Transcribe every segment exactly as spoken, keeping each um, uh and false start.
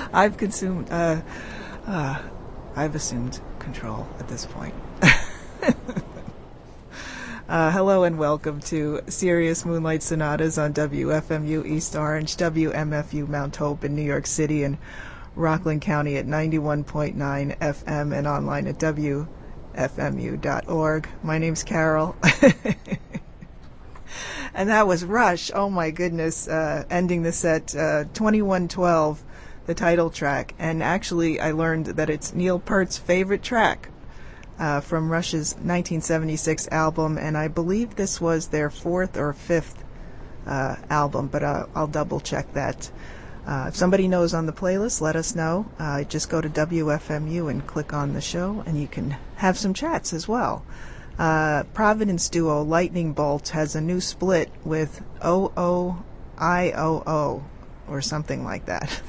I've consumed, uh, uh, I've assumed control at this point. uh, hello and welcome to Sirius Moonlight Sonatas on W F M U East Orange, W M F U Mount Hope in New York City, and Rockland County at ninety-one point nine F M and online at W F M U dot org. My name's Carol. And that was Rush. Oh my goodness. Uh, ending the set, uh, twenty-one twelve, the title track. And actually I learned that it's Neil Peart's favorite track uh, from Rush's nineteen seventy-six album. And I believe this was their fourth or fifth uh, album, but uh, I'll double check that. Uh, if somebody knows on the playlist, let us know. Uh, just go to W F M U and click on the show, and you can have some chats as well. Uh, Providence duo Lightning Bolt has a new split with O O I O O, or something like that.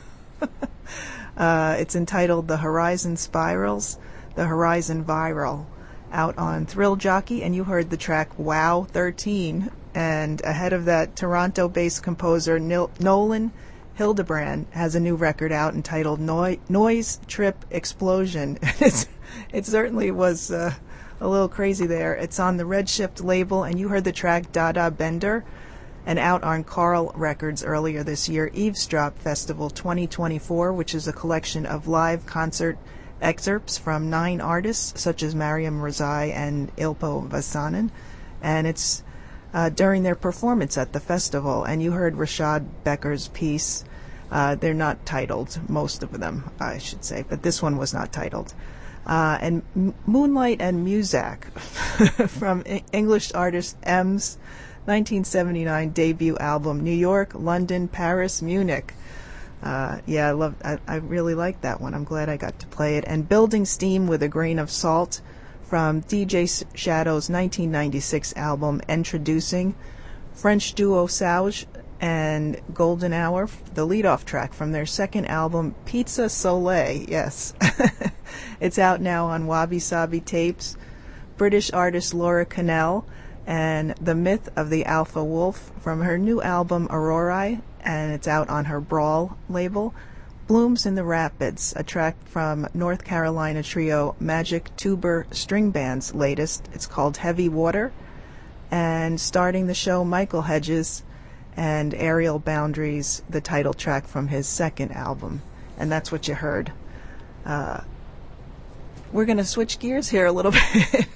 uh, it's entitled The Horizon Spirals, The Horizon Viral, out on Thrill Jockey, and you heard the track Wow thirteen. And ahead of that, Toronto-based composer Nil- Nolan Hildebrand has a new record out entitled Noi- Noise Trip Explosion. it's, it certainly was uh, a little crazy there. It's on the Redshift label, and you heard the track Dada Bender, and out on Carl Records earlier this year, Eavesdrop Festival twenty twenty-four, which is a collection of live concert excerpts from nine artists, such as Mariam Razai and Ilpo Vasanen, and it's Uh, during their performance at the festival. And you heard Rashad Becker's piece. Uh, they're not titled, most of them, I should say, but this one was not titled. Uh, and M- Moonlight and Muzak from I- English artist M's nineteen seventy-nine debut album, New York, London, Paris, Munich. Uh, yeah, I love. I, I really like that one. I'm glad I got to play it. And Building Steam with a Grain of Salt from D J Shadow's nineteen ninety-six album, Introducing. French duo Sauge and Golden Hour, the lead-off track from their second album, Pizza Soleil. Yes. It's out now on Wabi Sabi Tapes. British artist Laura Cannell and The Myth of the Alpha Wolf from her new album, Aurorae, and it's out on her Brawl label. Blooms in the Rapids, a track from North Carolina trio Magic Tuber String Band's latest. It's called Heavy Water. And starting the show, Michael Hedges and Aerial Boundaries, the title track from his second album. And that's what you heard. Uh, we're going to switch gears here a little bit.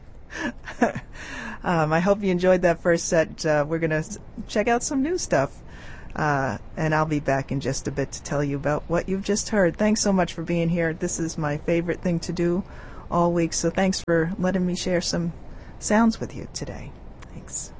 um, I hope you enjoyed that first set. Uh, we're going to check out some new stuff. Uh, and I'll be back in just a bit to tell you about what you've just heard. Thanks so much for being here. This is my favorite thing to do all week, so thanks for letting me share some sounds with you today. Thanks.